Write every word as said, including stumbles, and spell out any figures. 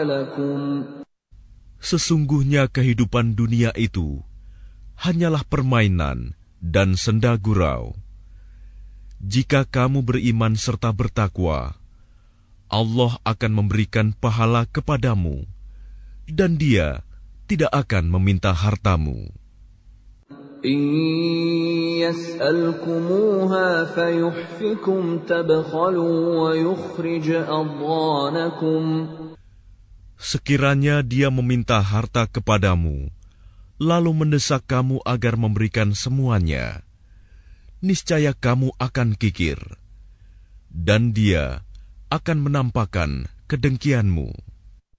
Sesungguhnya kehidupan dunia itu hanyalah permainan dan senda gurau. Jika kamu beriman serta bertakwa, Allah akan memberikan pahala kepadamu, dan Dia tidak akan meminta hartamu. إن يسألكموها فيحفكم تبخلوا ويخرج أضغانكم. Sekiranya Dia meminta harta kepadamu, lalu mendesak kamu agar memberikan semuanya, niscaya kamu akan kikir, dan Dia akan menampakkan kedengkianmu.